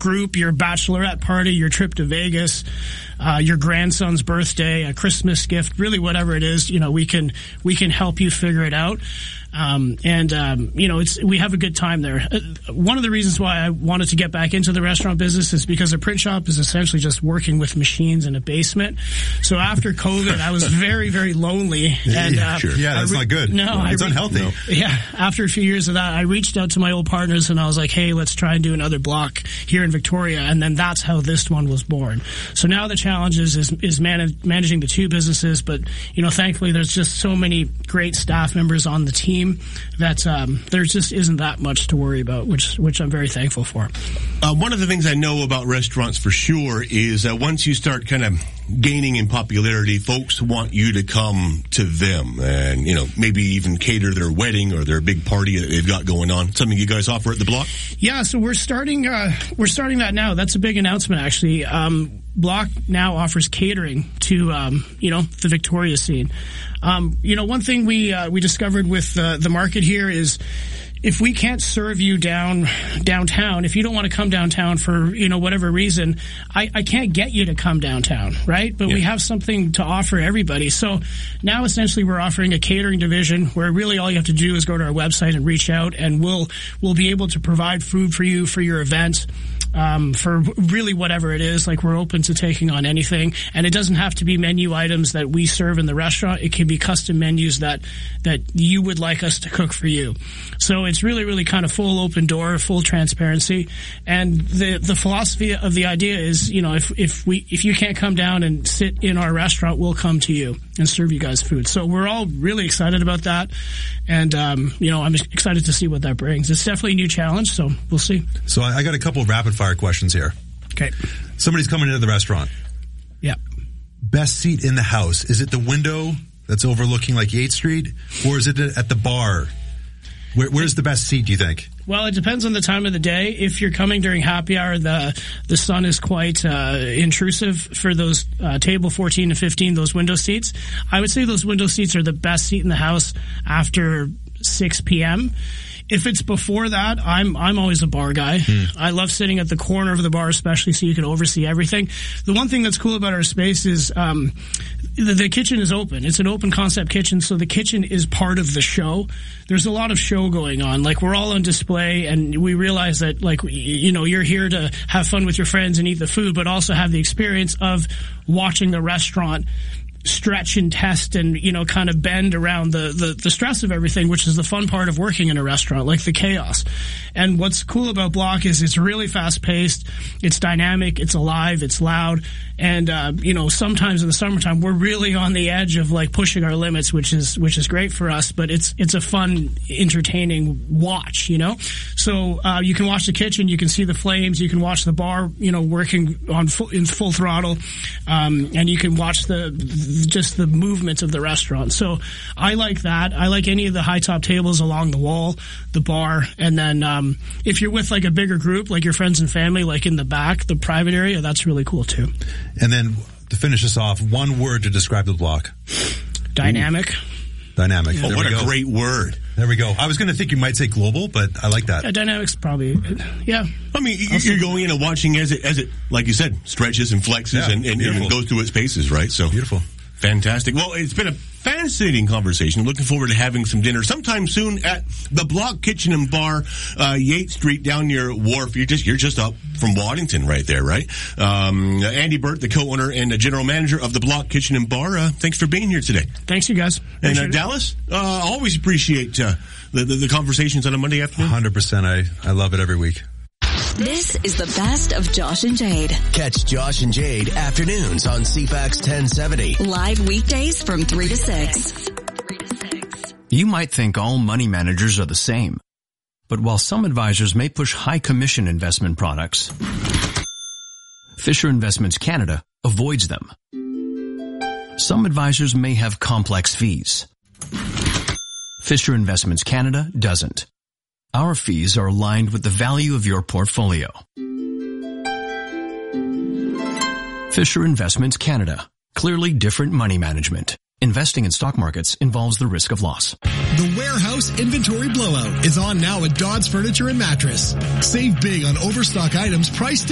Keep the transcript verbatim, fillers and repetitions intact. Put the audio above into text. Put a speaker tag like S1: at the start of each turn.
S1: group, your bachelorette party, your trip to Vegas, uh, your grandson's birthday, a Christmas gift, really whatever it is, you know, we can, we can help you figure it out. Um, and, um, you know, it's, we have a good time there. Uh, one of the reasons why I wanted to get back into the restaurant business is because a print shop is essentially just working with machines in a basement. So after COVID, I was very, very lonely. And,
S2: yeah,
S1: uh,
S2: sure. yeah that's re- not good.
S1: No,
S2: no it's
S1: re-
S2: unhealthy. No.
S1: Yeah. After a few years of that, I reached out to my old partners and I was like, hey, let's try and do another block here in Victoria. And then that's how this one was born. So now the challenge is, is, is manage, managing the two businesses. But, you know, thankfully there's just so many great staff members on the team that um, there just isn't that much to worry about, which which I'm very thankful for.
S3: Uh, one of the things I know about restaurants for sure is that once you start kind of gaining in popularity, folks want you to come to them and, you know, maybe even cater their wedding or their big party that they've got going on. Something you guys offer at the Block?
S1: Yeah, so we're starting uh, we're starting that now. That's a big announcement, actually. Um, Block now offers catering to, um, you know, the Victoria scene. Um, you know, one thing we uh, we discovered with uh, the market here is if we can't serve you down downtown, if you don't want to come downtown for, you know, whatever reason, I, I can't get you to come downtown, right? But yeah. we have something to offer everybody. So now essentially we're offering a catering division where really all you have to do is go to our website and reach out, and we'll we'll be able to provide food for you for your event. Um, for really whatever it is. Like, we're open to taking on anything, and it doesn't have to be menu items that we serve in the restaurant. It can be custom menus that that you would like us to cook for you. So it's really, really kind of full open door, full transparency. And the the philosophy of the idea is, you know, if if we if you can't come down and sit in our restaurant, we'll come to you and serve you guys food. So we're all really excited about that, and um, you know, I'm excited to see what that brings. It's definitely a new challenge, so we'll see.
S2: So I, I got a couple of rapid fire questions here.
S1: Okay.
S2: Somebody's coming into the restaurant.
S1: Yeah.
S2: Best seat in the house. Is it the window that's overlooking like Yates Street, or is it at the bar? Where, where's the best seat, do you think?
S1: Well, it depends on the time of the day. If you're coming during happy hour, the the sun is quite uh, intrusive for those uh, table fourteen and fifteen, those window seats. I would say those window seats are the best seat in the house after six p.m. If it's before that, I'm I'm always a bar guy. Hmm. I love sitting at the corner of the bar, especially so you can oversee everything. The one thing that's cool about our space is um, the, the kitchen is open. It's an open concept kitchen, so the kitchen is part of the show. There's a lot of show going on. Like, we're all on display, and we realize that, like, you know, you're here to have fun with your friends and eat the food, but also have the experience of watching the restaurant stretch and test and, you know, kind of bend around the, the, the stress of everything, which is the fun part of working in a restaurant, like the chaos. And what's cool about Block is it's really fast paced, it's dynamic, it's alive, it's loud. And, uh, you know, sometimes in the summertime, we're really on the edge of, like, pushing our limits, which is, which is great for us, but it's, it's a fun, entertaining watch, you know? So, uh, you can watch the kitchen, you can see the flames, you can watch the bar, you know, working on full, in full throttle, um, and you can watch the, just the movements of the restaurant. So I like that. I like any of the high top tables along the wall, the bar, and then, um, if you're with, like, a bigger group, like your friends and family, like in the back, the private area, that's really cool too.
S2: And then to finish us off, one word to describe the Block.
S1: Dynamic.
S2: Ooh. Dynamic.
S3: Oh, what a go. Great word.
S2: There we go. I was going to think you might say global, but I like that.
S1: Yeah, dynamic's probably, yeah.
S3: I mean, you're going in and watching as it, as it, like you said, stretches and flexes yeah, and, and, and goes through its paces, right? So
S2: beautiful.
S3: Fantastic. Well, it's been a fascinating conversation. Looking forward to having some dinner sometime soon at the Block Kitchen and Bar, uh, Yates Street down near Wharf. You're just, you're just up from Waddington right there, right? Um, Andy Burt, the co-owner and the general manager of the Block Kitchen and Bar. Uh, thanks for being here today.
S1: Thanks, you guys.
S3: And uh, Dallas, uh, always appreciate, uh, the, the, the conversations on a Monday afternoon.
S2: one hundred percent. I, I love it every week.
S4: This is the best of Josh and Jade.
S5: Catch Josh and Jade afternoons on C FAX ten seventy.
S4: Live weekdays from three to six.
S6: You might think all money managers are the same. But while some advisors may push high commission investment products, Fisher Investments Canada avoids them. Some advisors may have complex fees. Fisher Investments Canada doesn't. Our fees are aligned with the value of your portfolio. Fisher Investments Canada. Clearly different money management. Investing in stock markets involves the risk of loss.
S7: The Warehouse Inventory Blowout is on now at Dodds Furniture and Mattress. Save big on overstock items priced